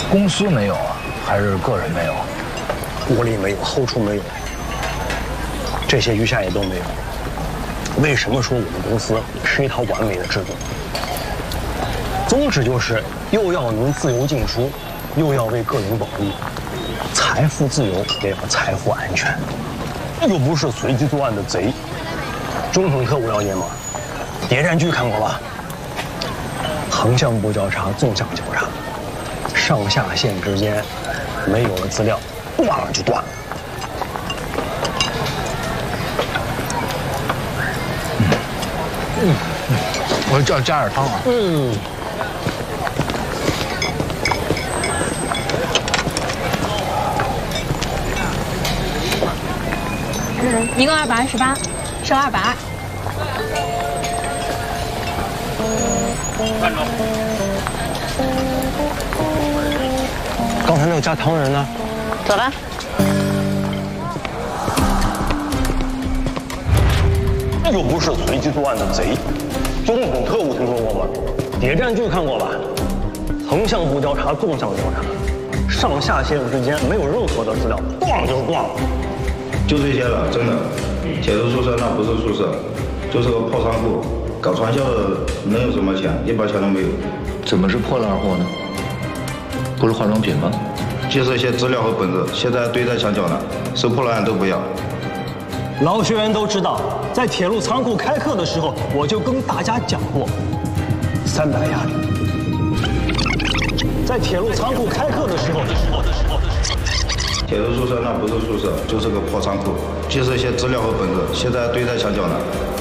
公司没有啊，还是个人没有？ 国里没有，后厨没有，这些余下也都没有。为什么说我们公司是一套完美的制度？宗旨就是又要能自由进出，又要为个人保密，财富自由也要财富安全，又不是随机作案的贼。中统特务了解吗？谍战剧看过吧？横向不交叉，纵向交叉，上下线之间没有了资料，断了就断了。 我叫加点汤啊。 一个228，剩220。 刚才那个加汤人呢？ 走吧。 又不是随机作案的贼。中统特务听说过吗？谍战剧看过吧？横向不交叉，纵向交叉，上下线之间没有任何的资料，断了就是断了。 就这些了，真的。铁路宿舍那不是宿舍，就是个破仓库。搞传销的能有什么钱？一毛钱都没有。 怎么是破烂货呢？不是化妆品吗？ 就是一些资料和本子，现在堆在墙角呢，收破烂都不要。 老学员都知道，在铁路仓库开课的时候，我就跟大家讲过，300压力。在铁路仓库开课的时候， 铁路宿舍那不是宿舍，就是个破仓库，就是一些资料和本子，现在堆在墙角呢，